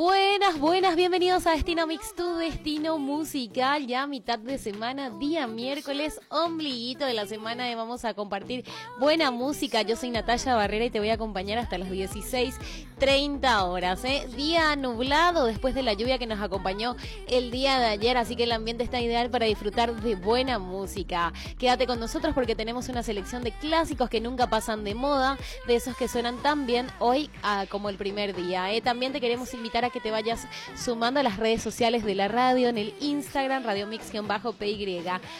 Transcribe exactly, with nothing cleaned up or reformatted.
Buenas, buenas, bienvenidos a Destino Mix, tu destino musical, ya mitad de semana, día miércoles, ombliguito de la semana y vamos a compartir buena música. Yo soy Natalia Barrera y te voy a acompañar hasta las dieciséis treinta horas, ¿eh? Día nublado después de la lluvia que nos acompañó el día de ayer, así que el ambiente está ideal para disfrutar de buena música. Quédate con nosotros porque tenemos una selección de clásicos que nunca pasan de moda, de esos que suenan tan bien hoy ah, como el primer día, ¿eh? También te queremos invitar a que te vayas sumando a las redes sociales de la radio, en el Instagram, Radio Mix-P Y.